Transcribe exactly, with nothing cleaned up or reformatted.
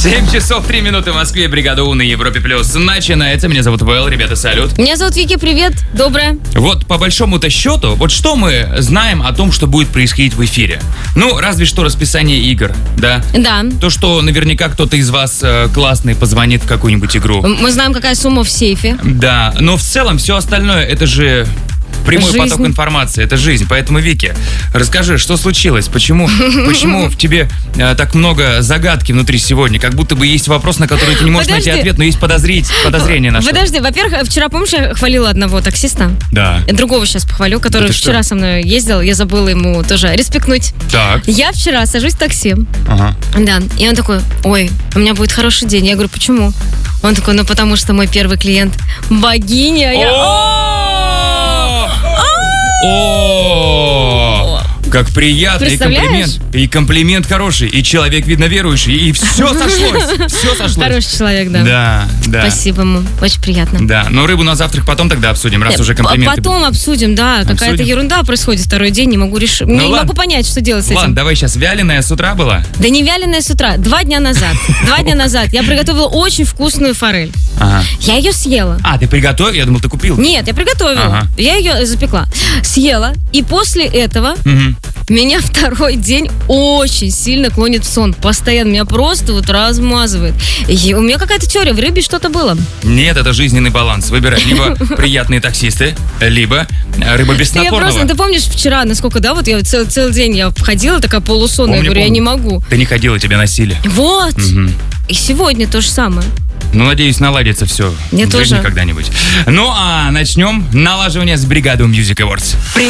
семь часов три минуты в Москве. Бригада У на Европе Плюс начинается. Меня зовут Вэл, ребята, салют. Меня зовут Вики, привет, доброе. Вот по большому-то счету, вот что мы знаем о том, что будет происходить в эфире? Ну, разве что расписание игр, да? Да. То, что наверняка кто-то из вас э, классный позвонит в какую-нибудь игру. Мы знаем, какая сумма в сейфе. Да, но в целом все остальное, это же... Прямой Жизнь. поток информации, это жизнь. Поэтому, Вики, расскажи, что случилось? Почему, почему в тебе э, так много загадки внутри сегодня? Как будто бы есть вопрос, на который ты не можешь Подожди. найти ответ, но есть подозрить, подозрение на что. Подожди, во-первых, вчера, помнишь, я хвалила одного таксиста? Да. Другого сейчас похвалю, который Да ты вчера что? со мной ездил. Я забыла ему тоже респектнуть. Так. Я вчера сажусь в такси. Ага. Да, и он такой: ой, у меня будет хороший день. Я говорю: почему? Он такой: ну потому что мой первый клиент богиня. Я... О, как приятно, и Представляешь? комплимент, и комплимент хороший, и человек, видно, верующий, и все сошлось, все сошлось. Хороший человек, да. Да, да. Спасибо ему, очень приятно. Да, но рыбу на завтрак потом тогда обсудим, раз Нет, уже комплименты. Потом обсудим, да, какая-то Обсудим? ерунда происходит второй день, не могу решить, не ладно. могу понять, что делать с этим. Ладно, давай сейчас, вяленая с утра была? Да не вяленая с утра, два дня назад, два дня назад я приготовила очень вкусную форель. Ага. Я ее съела. А, ты приготовил? Я думал, ты купил. Нет, я приготовила. Ага. Я ее запекла. Съела. И после этого Мгм. меня второй день очень сильно клонит в сон. Постоянно меня просто вот размазывает. И у меня какая-то теория, в рыбе что-то было. Нет, это жизненный баланс. Выбирай либо приятные таксисты, либо э, рыба без Да я снотворного. просто, ты помнишь вчера, насколько, да, вот я целый, целый день я ходила такая полусонная, я Помню, говорю, я помню. не могу. Ты не ходила, тебя носили. Вот. Мгм. И сегодня то же самое. Ну, надеюсь, наладится все Мне в жизни тоже. когда-нибудь. Ну, а начнем налаживание с бригадой Music Awards.